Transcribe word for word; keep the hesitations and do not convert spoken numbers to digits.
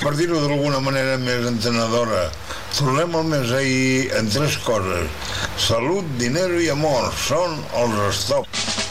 per dir-ho d'alguna manera més entenedora, tornem al mes ahir en tres coses: salut, dinero i amor, són els estops.